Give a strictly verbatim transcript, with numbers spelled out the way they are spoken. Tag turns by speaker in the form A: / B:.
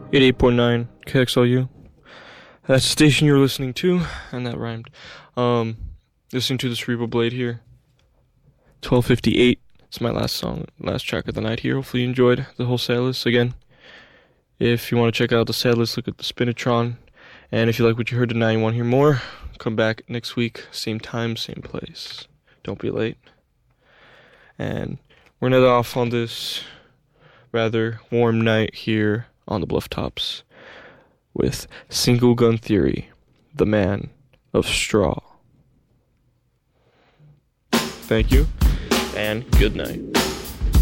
A: eighty-eight point nine K X L U. That's the station you're listening to, and that rhymed. Um, listening to the Cerebral Blade here. twelve fifty-eight. It's my last song, last track of the night here. Hopefully you enjoyed the whole set list. Again, if you want to check out the set list, look at the Spinatron. And if you like what you heard tonight and you want to hear more, come back next week, same time, same place. Don't be late. And we're going to head off on this rather warm night here on the Bluff Tops with Single Gun Theory, the Man of Straw. Thank you, and good night.